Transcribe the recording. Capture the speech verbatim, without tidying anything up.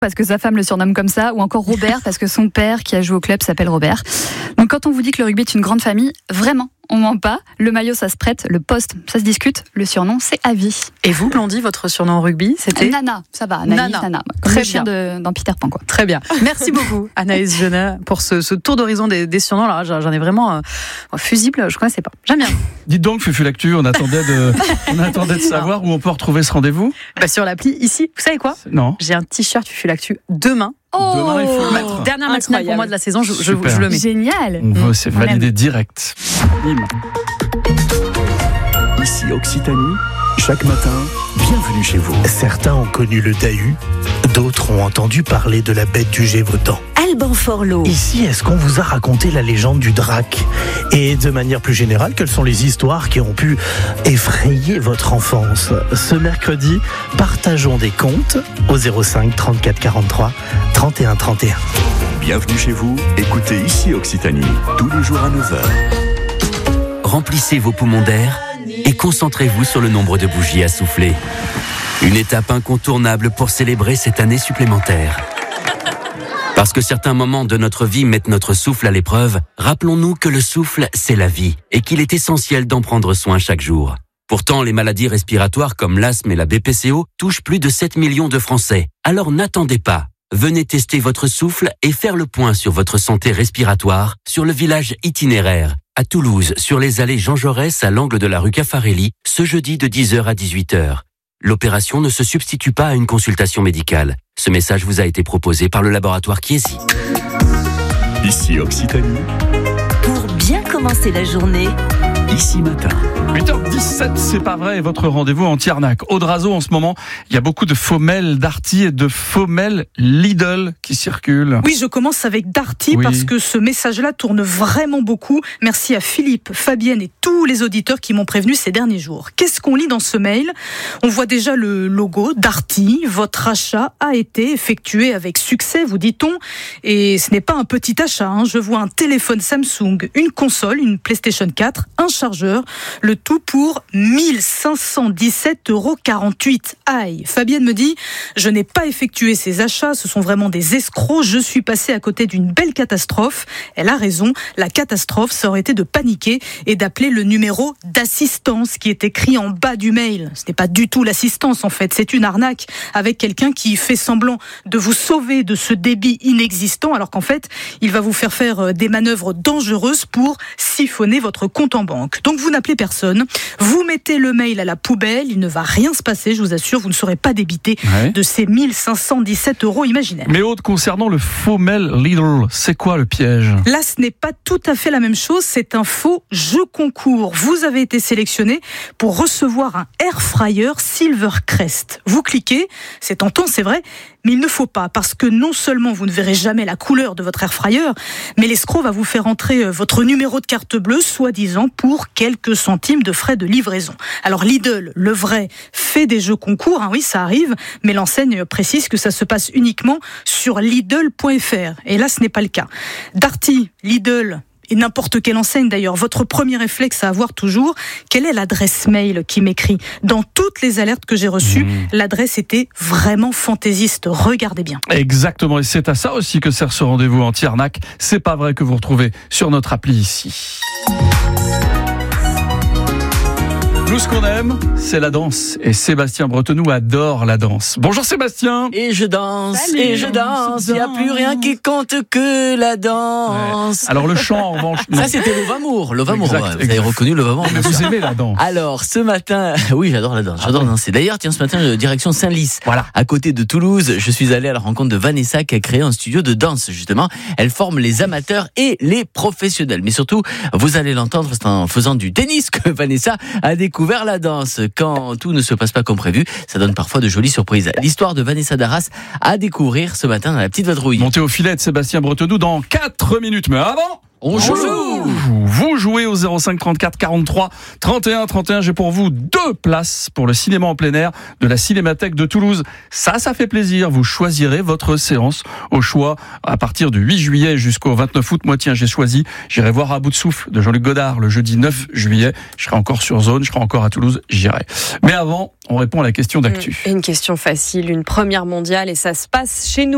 parce que sa femme le surnomme comme ça, ou encore Robert parce que son père qui a joué au club s'appelle Robert. Donc quand on vous dit que le rugby est une grande famille, vraiment, on ment pas. Le maillot, ça se prête, le poste, ça se discute, le surnom, c'est à vie. Et vous, Blondie, votre surnom en rugby, c'était Nana, ça va, Anaïs, Nana. Nana. Très Très chien bien. de, dans Peter Pan, quoi. Très bien. Merci beaucoup, Anaïs Genat, pour ce, ce tour d'horizon des, des surnoms. Alors, j'en ai vraiment euh, fusible, je connaissais pas. J'aime bien. Dites donc, Fufu L'Actu, on attendait de, on attendait de savoir où on peut retrouver ce rendez-vous. Bah, sur l'appli, ici, vous savez quoi ? Non. J'ai un t-shirt Fufu L'Actu demain. Oh, Demain, il faut le mettre. Dernière matinale pour moi de la saison, je, je, Super. je le mets. génial. On veut, c'est On validé aime. direct. Bim. Ici Occitanie, chaque matin, bienvenue chez vous. Certains ont connu le Dahu, d'autres ont entendu parler de la bête du Gévaudan. Alban Forlot. Ici, est-ce qu'on vous a raconté la légende du drac ? Et de manière plus générale, quelles sont les histoires qui ont pu effrayer votre enfance ? Ce mercredi, partageons des contes au zéro cinq trente-quatre quarante-trois trente et un trente et un. Bienvenue chez vous, écoutez Ici Occitanie, tous les jours à neuf heures. Remplissez vos poumons d'air et concentrez-vous sur le nombre de bougies à souffler. Une étape incontournable pour célébrer cette année supplémentaire. Parce que certains moments de notre vie mettent notre souffle à l'épreuve, rappelons-nous que le souffle, c'est la vie et qu'il est essentiel d'en prendre soin chaque jour. Pourtant, les maladies respiratoires comme l'asthme et la B P C O touchent plus de sept millions de Français. Alors n'attendez pas. Venez tester votre souffle et faire le point sur votre santé respiratoire sur le village itinéraire, à Toulouse, sur les allées Jean Jaurès à l'angle de la rue Caffarelli, ce jeudi de dix heures à dix-huit heures. L'opération ne se substitue pas à une consultation médicale. Ce message vous a été proposé par le laboratoire Chiesi. Ici Occitanie, Pour bien commencer la journée, ici matin. huit heures dix-sept, c'est pas vrai, votre rendez-vous anti-arnaque. Au Drazo, en ce moment, il y a beaucoup de faux mails Darty et de faux mails Lidl qui circulent. Oui, je commence avec Darty Oui. parce que ce message-là tourne vraiment beaucoup. Merci à Philippe, Fabienne et tous les auditeurs qui m'ont prévenu ces derniers jours. Qu'est-ce qu'on lit dans ce mail ? On voit déjà le logo Darty. Votre achat a été effectué avec succès, vous dit-on. Et ce n'est pas un petit achat. Hein. Je vois un téléphone Samsung, une console, une PlayStation quatre, un chargeur, le tout pour mille cinq cent dix-sept euros quarante-huit. Aïe, Fabienne me dit, je n'ai pas effectué ces achats, ce sont vraiment des escrocs, je suis passée à côté d'une belle catastrophe. Elle a raison, la catastrophe, ça aurait été de paniquer et d'appeler le numéro d'assistance qui est écrit en bas du mail. Ce n'est pas du tout l'assistance en fait, c'est une arnaque avec quelqu'un qui fait semblant de vous sauver de ce débit inexistant alors qu'en fait, il va vous faire faire des manœuvres dangereuses pour siphonner votre compte en banque. Donc vous n'appelez personne, vous mettez le mail à la poubelle, il ne va rien se passer, je vous assure, vous ne serez pas débité Ouais. de ces mille cinq cent dix-sept euros imaginaires. Mais Aude, concernant le faux mail Lidl, c'est quoi le piège ? Là, ce n'est pas tout à fait la même chose, c'est un faux jeu concours. Vous avez été sélectionné pour recevoir un air fryer Silvercrest. Vous cliquez, c'est tentant, c'est vrai, mais il ne faut pas, parce que non seulement vous ne verrez jamais la couleur de votre air fryer, mais l'escroc va vous faire entrer votre numéro de carte bleue, soi-disant pour quelques centimes de frais de livraison. Alors Lidl, le vrai, fait des jeux concours, hein, oui, ça arrive, mais l'enseigne précise que ça se passe uniquement sur Lidl point F R. Et là, ce n'est pas le cas. Darty, Lidl, et n'importe quelle enseigne d'ailleurs, votre premier réflexe à avoir toujours, quelle est l'adresse mail qui m'écrit ? Dans toutes les alertes que j'ai reçues, mmh. l'adresse était vraiment fantaisiste. Regardez bien. Exactement, et c'est à ça aussi que sert ce rendez-vous anti-arnaque. C'est pas vrai que vous retrouvez sur notre appli ici. Nous, ce qu'on aime, c'est la danse. Et Sébastien Bretenoux adore la danse. Bonjour Sébastien. Et je danse, Salut. et je danse. Il n'y a plus rien qui compte que la danse. Ouais. Alors le chant, en revanche... Ça, c'était Lovamour. Lovamour, Exact, ouais, vous exact. avez reconnu Lovamour. Mais vous aimez la danse ? Alors, ce matin... Oui, j'adore la danse, j'adore danser. D'ailleurs, tiens, ce matin, direction Saint-Lys. Voilà. À côté de Toulouse, je suis allé à la rencontre de Vanessa qui a créé un studio de danse, justement. Elle forme les amateurs et les professionnels. Mais surtout, vous allez l'entendre, c'est en faisant du tennis que Vanessa a découvert la danse. Quand tout ne se passe pas comme prévu, ça donne parfois de jolies surprises. L'histoire de Vanessa Darras à découvrir ce matin dans la petite vadrouille. Montez au filet de Sébastien Bretenoux dans quatre minutes. Mais avant... On joue. Vous jouez au zéro cinq trente-quatre quarante-trois trente et un trente et un. J'ai pour vous deux places pour le cinéma en plein air de la Cinémathèque de Toulouse. Ça, ça fait plaisir. Vous choisirez votre séance au choix à partir du huit juillet jusqu'au vingt-neuf août. Moi, tiens, j'ai choisi. J'irai voir À bout de souffle de Jean-Luc Godard le jeudi neuf juillet. Je serai encore sur zone. Je serai encore à Toulouse. J'irai. Mais avant, on répond à la question d'actu. Et une question facile, une première mondiale, et ça se passe chez nous.